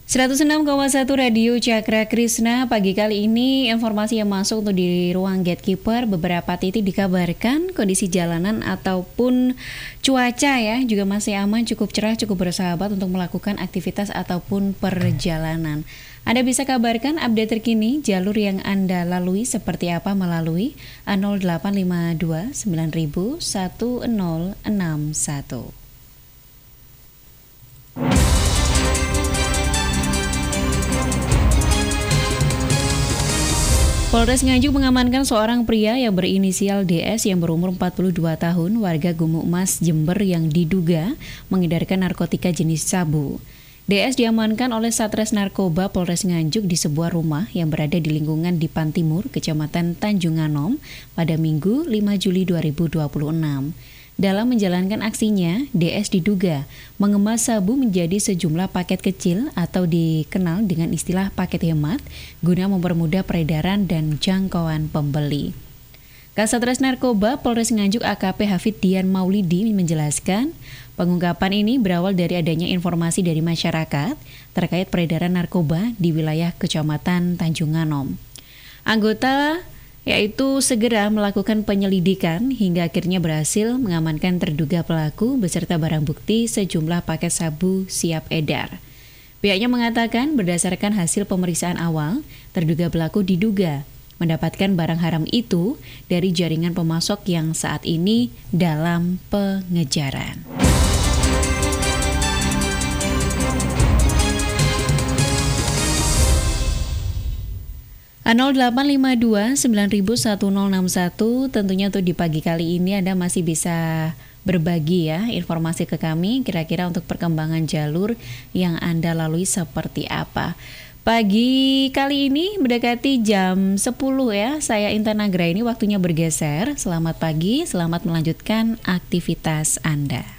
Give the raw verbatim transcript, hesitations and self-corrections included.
seratus enam koma satu Radio Cakra Krishna. Pagi kali ini informasi yang masuk untuk di ruang gatekeeper, beberapa titik dikabarkan kondisi jalanan ataupun cuaca ya juga masih aman, cukup cerah, cukup bersahabat untuk melakukan aktivitas ataupun perjalanan. Anda bisa kabarkan update terkini jalur yang Anda lalui seperti apa melalui nol delapan lima dua sembilan nol nol satu nol enam satu. Polres Nganjuk mengamankan seorang pria yang berinisial D S yang berumur empat puluh dua tahun, warga Gumuk Mas, Jember yang diduga mengedarkan narkotika jenis sabu. D S diamankan oleh Satres Narkoba Polres Nganjuk di sebuah rumah yang berada di lingkungan Dipan Timur, Kecamatan Tanjung Anom pada Minggu lima Juli dua ribu dua puluh enam. Dalam menjalankan aksinya, D S diduga mengemas sabu menjadi sejumlah paket kecil atau dikenal dengan istilah paket hemat guna mempermudah peredaran dan jangkauan pembeli. Kasatgas Narkoba Polres Nganjuk A K P Hafid Dian Maulidi menjelaskan, pengungkapan ini berawal dari adanya informasi dari masyarakat terkait peredaran narkoba di wilayah Kecamatan Tanjung Anom. Anggota yaitu segera melakukan penyelidikan hingga akhirnya berhasil mengamankan terduga pelaku beserta barang bukti sejumlah paket sabu siap edar. Pihaknya mengatakan berdasarkan hasil pemeriksaan awal, terduga pelaku diduga mendapatkan barang haram itu dari jaringan pemasok yang saat ini dalam pengejaran. nol delapan lima dua sembilan nol nol satu nol enam satu. Tentunya untuk di pagi kali ini Anda masih bisa berbagi ya informasi ke kami kira-kira untuk perkembangan jalur yang Anda lalui seperti apa. Pagi kali ini mendekati jam sepuluh ya, saya Intan Nagra ini waktunya bergeser. Selamat pagi, selamat melanjutkan aktivitas Anda.